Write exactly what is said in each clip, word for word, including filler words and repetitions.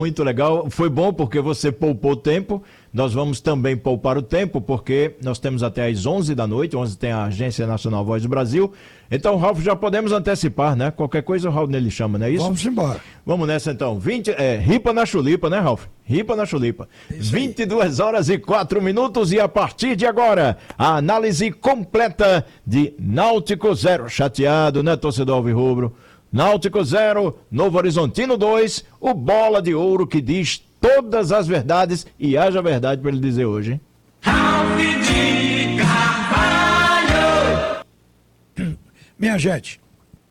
Muito legal, foi bom porque você poupou tempo, nós vamos também poupar o tempo porque nós temos até às onze da noite, onze tem a Agência Nacional Voz do Brasil, então, Ralf, já podemos antecipar, né? Qualquer coisa o Raul nele chama, não é isso? Vamos embora. Vamos nessa então, vinte, é, ripa na chulipa, né, Ralf? Ripa na chulipa. vinte e duas horas e quatro minutos e a partir de agora, a análise completa de Náutico zero, chateado, né, torcedor alvirrubro? Náutico zero, Novo Horizontino dois, o Bola de Ouro que diz todas as verdades e haja verdade para ele dizer hoje, hein? Ralf de Carvalho. Minha gente,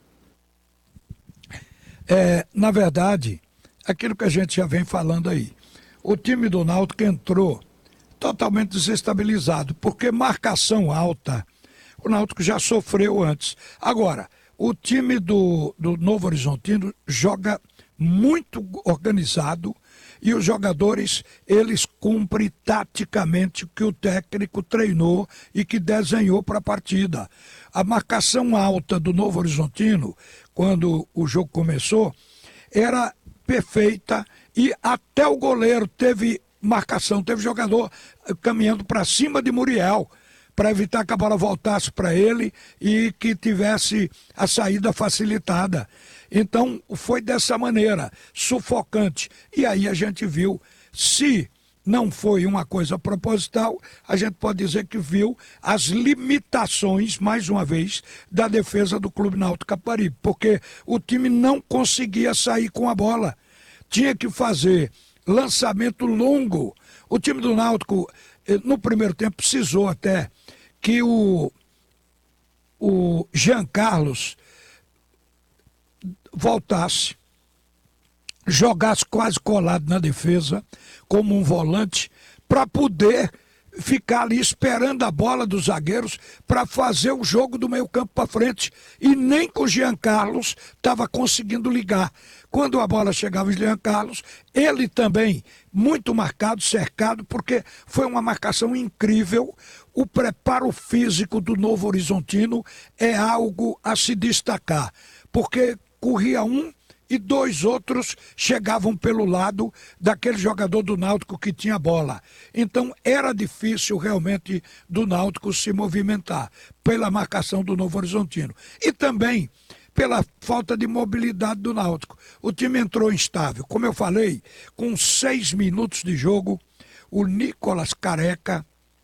é, na verdade, aquilo que a gente já vem falando aí, o time do Náutico entrou totalmente desestabilizado, porque marcação alta, o Náutico já sofreu antes. Agora, o time do, do Novo Horizontino joga muito organizado e os jogadores, eles cumprem taticamente o que o técnico treinou e que desenhou para a partida. A marcação alta do Novo Horizontino, quando o jogo começou, era perfeita e até o goleiro teve marcação, teve jogador caminhando para cima de Muriel, para evitar que a bola voltasse para ele e que tivesse a saída facilitada. Então, foi dessa maneira, sufocante. E aí a gente viu, se não foi uma coisa proposital, a gente pode dizer que viu as limitações, mais uma vez, da defesa do Clube Náutico Capibaribe, porque o time não conseguia sair com a bola. Tinha que fazer lançamento longo. O time do Náutico, no primeiro tempo, precisou até que o, o Jean Carlos voltasse, jogasse quase colado na defesa, como um volante, para poder ficar ali esperando a bola dos zagueiros para fazer o jogo do meio campo para frente. E nem com o Jean Carlos estava conseguindo ligar. Quando a bola chegava o Jean Carlos, ele também muito marcado, cercado, porque foi uma marcação incrível. O preparo físico do Novo Horizontino é algo a se destacar, porque corria um e dois outros chegavam pelo lado daquele jogador do Náutico que tinha bola. Então era difícil realmente do Náutico se movimentar pela marcação do Novo Horizontino. E também pela falta de mobilidade do Náutico. O time entrou instável. Como eu falei, com seis minutos de jogo, o Nicolas Careca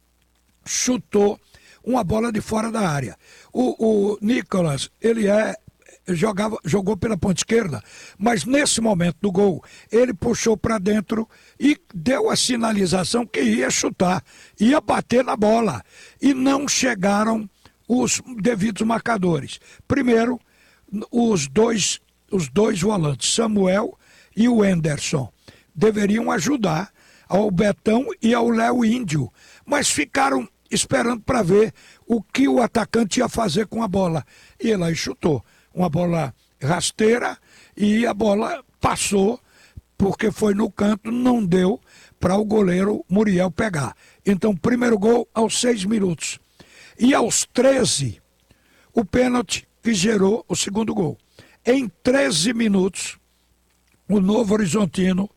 chutou uma bola de fora da área. O, o Nicolas, ele é Jogava, jogou pela ponta esquerda, mas nesse momento do gol, ele puxou para dentro e deu a sinalização que ia chutar, ia bater na bola. E não chegaram os devidos marcadores. Primeiro, os dois, os dois volantes, Samuel e o Henderson, deveriam ajudar ao Betão e ao Léo Índio, mas ficaram esperando para ver o que o atacante ia fazer com a bola. E ele aí chutou. Uma bola rasteira e a bola passou, porque foi no canto, não deu para o goleiro Muriel pegar. Então, primeiro gol aos seis minutos. E aos treze, o pênalti que gerou o segundo gol. Em treze minutos, o Novo Horizontino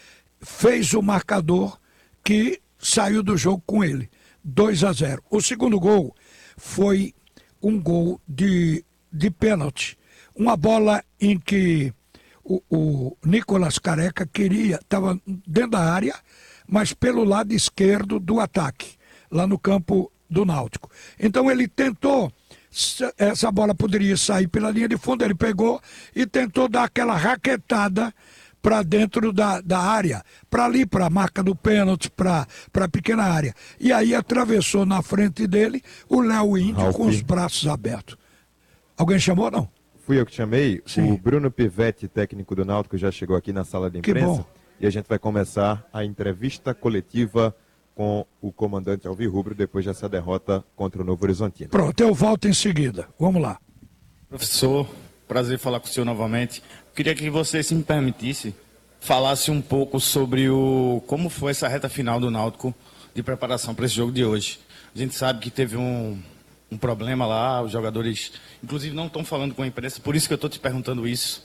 fez o marcador que saiu do jogo com ele, dois a zero. O segundo gol foi um gol de... de pênalti, uma bola em que o, o Nicolas Careca queria, estava dentro da área, mas pelo lado esquerdo do ataque, lá no campo do Náutico. Então ele tentou, essa bola poderia sair pela linha de fundo, ele pegou e tentou dar aquela raquetada para dentro da, da área, para ali, para a marca do pênalti, para a pequena área. E aí atravessou na frente dele o Léo Índio Ralf. Com os braços abertos. Alguém chamou, não? Fui eu que chamei. Sim. O Bruno Pivetti, técnico do Náutico, já chegou aqui na sala de imprensa. E a gente vai começar a entrevista coletiva com o comandante alvirrubro depois dessa derrota contra o Novo Horizontino. Pronto, eu volto em seguida. Vamos lá. Professor, prazer falar com o senhor novamente. Queria que você, se me permitisse, falasse um pouco sobre o como foi essa reta final do Náutico de preparação para esse jogo de hoje. A gente sabe que teve um... um problema lá, os jogadores, inclusive, não estão falando com a imprensa, por isso que eu estou te perguntando isso.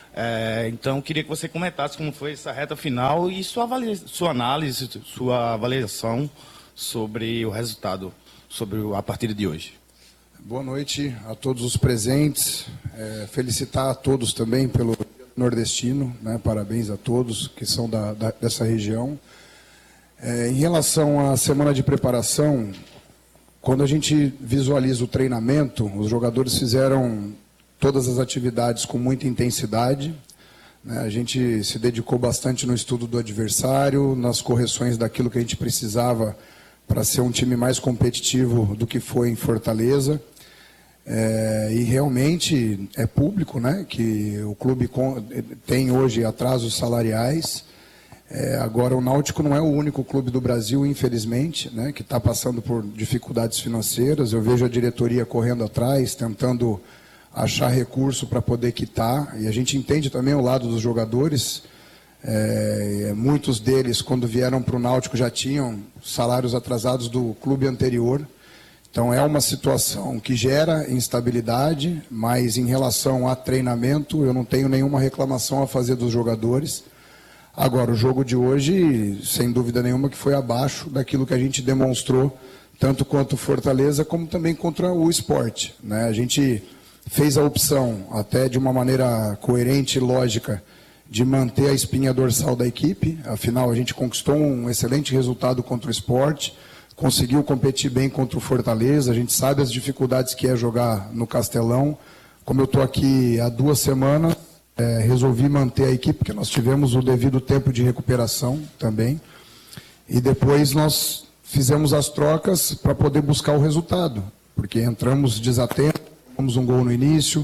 É, então, queria que você comentasse como foi essa reta final e sua, avalia, sua análise, sua avaliação sobre o resultado, sobre a partida de hoje. Boa noite a todos os presentes. É, felicitar a todos também pelo nordestino, né? Parabéns a todos que são da, da, dessa região. É, em relação à semana de preparação, quando a gente visualiza o treinamento, os jogadores fizeram todas as atividades com muita intensidade, né? A gente se dedicou bastante no estudo do adversário, nas correções daquilo que a gente precisava para ser um time mais competitivo do que foi em Fortaleza. É, e realmente é público, né, que o clube tem hoje atrasos salariais. É, agora, o Náutico não é o único clube do Brasil, infelizmente, né, que está passando por dificuldades financeiras. Eu vejo a diretoria correndo atrás, tentando achar recurso para poder quitar. E a gente entende também o lado dos jogadores. É, muitos deles, quando vieram para o Náutico, já tinham salários atrasados do clube anterior. Então é uma situação que gera instabilidade, mas em relação a treinamento, eu não tenho nenhuma reclamação a fazer dos jogadores. Agora, o jogo de hoje, sem dúvida nenhuma, que foi abaixo daquilo que a gente demonstrou, tanto quanto Fortaleza, como também contra o Sport, né? A gente fez a opção, até de uma maneira coerente e lógica, de manter a espinha dorsal da equipe. Afinal, a gente conquistou um excelente resultado contra o Sport, conseguiu competir bem contra o Fortaleza, a gente sabe as dificuldades que é jogar no Castelão. Como eu estou aqui há duas semanas, é, resolvi manter a equipe, porque nós tivemos o devido tempo de recuperação também. E depois nós fizemos as trocas para poder buscar o resultado, porque entramos desatentos, fomos um gol no início,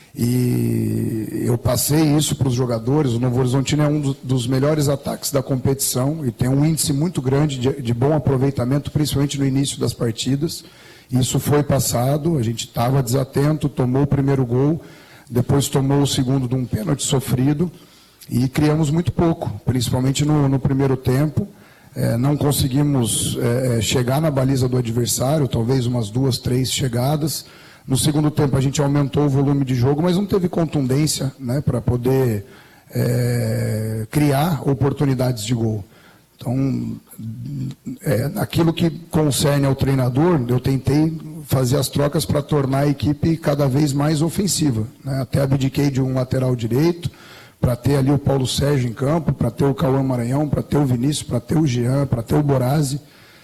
e eu passei isso para os jogadores. O Novo Horizontino é um dos melhores ataques da competição e tem um índice muito grande de, de bom aproveitamento, principalmente no início das partidas. Isso foi passado, a gente estava desatento, tomou o primeiro gol, depois tomou o segundo de um pênalti sofrido e criamos muito pouco, principalmente no, no primeiro tempo. É, não conseguimos é, chegar na baliza do adversário, talvez umas duas, três chegadas. No segundo tempo a gente aumentou o volume de jogo, mas não teve contundência, né, para poder é, criar oportunidades de gol. Então, é, aquilo que concerne ao treinador, eu tentei fazer as trocas para tornar a equipe cada vez mais ofensiva, né? Até abdiquei de um lateral direito, para ter ali o Paulo Sérgio em campo, para ter o Cauã Maranhão, para ter o Vinícius, para ter o Jean, para ter o Borazzi.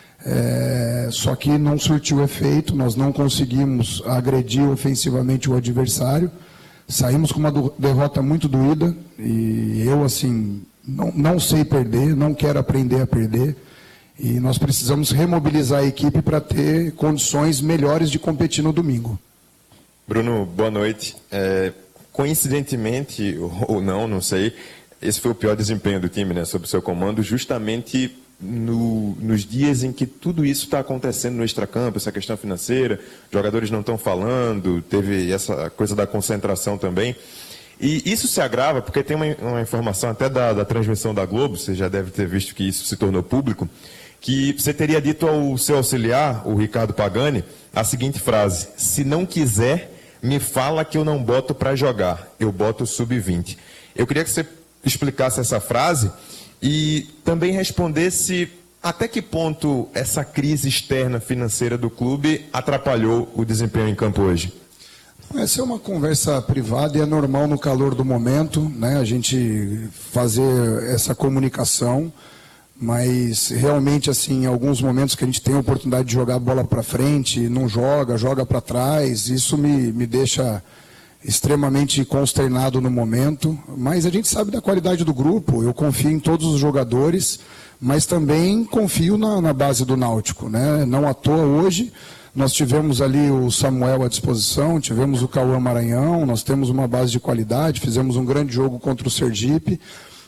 É, só que não surtiu efeito, nós não conseguimos agredir ofensivamente o adversário, saímos com uma do, derrota muito doída, e eu, assim, não, não sei perder, não quero aprender a perder, e nós precisamos remobilizar a equipe para ter condições melhores de competir no domingo. Bruno, boa noite. É, coincidentemente, ou não, não sei, esse foi o pior desempenho do time, né, sob o seu comando, justamente No, nos dias em que tudo isso está acontecendo no extracampo, essa questão financeira, jogadores não estão falando, teve essa coisa da concentração também. E isso se agrava porque tem uma, uma informação até da, da transmissão da Globo, você já deve ter visto que isso se tornou público, que você teria dito ao seu auxiliar, o Ricardo Pagani, a seguinte frase: se não quiser, me fala que eu não boto para jogar, eu boto sub vinte. Eu queria que você explicasse essa frase e também respondesse até que ponto essa crise externa financeira do clube atrapalhou o desempenho em campo hoje. Essa é uma conversa privada e é normal no calor do momento, né, a gente fazer essa comunicação, mas realmente, assim, em alguns momentos que a gente tem a oportunidade de jogar a bola para frente, não joga, joga para trás, isso me, me deixa extremamente consternado no momento, mas a gente sabe da qualidade do grupo, eu confio em todos os jogadores, mas também confio na, na base do Náutico, né? Não à toa hoje nós tivemos ali o Samuel à disposição, tivemos o Cauã Maranhão, nós temos uma base de qualidade, fizemos um grande jogo contra o Sergipe,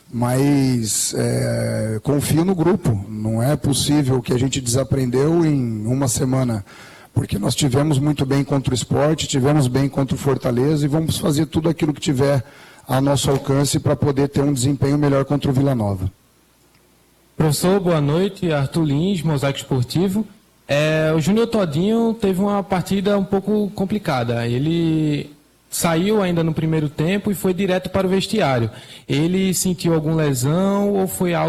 mas é, confio no grupo, não é possível que a gente desaprendeu em uma semana, porque nós tivemos muito bem contra o Sport, tivemos bem contra o Fortaleza e vamos fazer tudo aquilo que tiver a nosso alcance para poder ter um desempenho melhor contra o Vila Nova. Professor, boa noite. Arthur Lins, Mosaico Esportivo. É, o Júnior Todinho teve uma partida um pouco complicada. Ele saiu ainda no primeiro tempo e foi direto para o vestiário. Ele sentiu alguma lesão ou foi algo